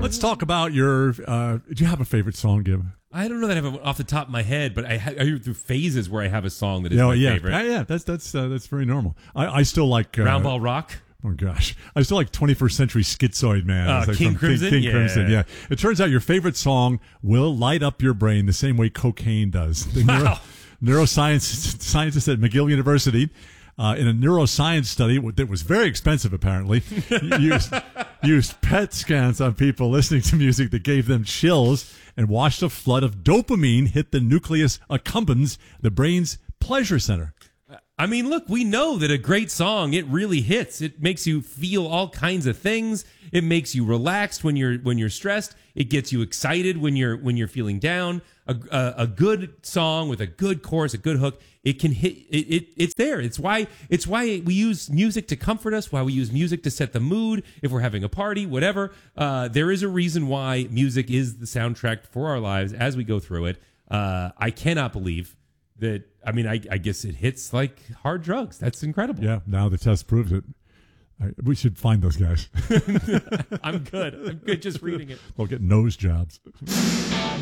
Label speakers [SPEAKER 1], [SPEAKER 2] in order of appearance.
[SPEAKER 1] Let's talk about your. Do you have a favorite song, Gib?
[SPEAKER 2] I don't know that I have it off the top of my head, but I hear through phases where I have a song that is my favorite.
[SPEAKER 1] Yeah. That's very normal. I still like
[SPEAKER 2] Round Ball Rock.
[SPEAKER 1] Oh gosh, I still like 21st Century Schizoid Man.
[SPEAKER 2] Like King Crimson.
[SPEAKER 1] King Crimson. Yeah. It turns out your favorite song will light up your brain the same way cocaine does.
[SPEAKER 2] Wow.
[SPEAKER 1] Scientists at McGill University, in a neuroscience study that was very expensive, apparently, used PET scans on people listening to music that gave them chills and watched a flood of dopamine hit the nucleus accumbens, the brain's pleasure center.
[SPEAKER 2] I mean, look, we know that a great song, it really hits. It makes you feel all kinds of things. It makes you relaxed when you're stressed. It gets you excited when you're feeling down. A good song with a good chorus, a good hook, it can hit. It's there. It's why we use music to comfort us. Why we use music to set the mood if we're having a party, whatever. There is a reason why music is the soundtrack for our lives as we go through it. I cannot believe that. I mean, I guess it hits like hard drugs. That's incredible.
[SPEAKER 1] Yeah, now the test proves it. We should find those guys.
[SPEAKER 2] I'm good just reading it.
[SPEAKER 1] They'll get nose jobs.